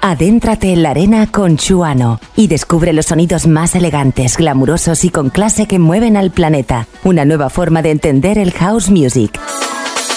Adéntrate en la arena con Chuano y descubre los sonidos más elegantes, glamurosos y con clase que mueven al planeta. Una nueva forma de entender el house music.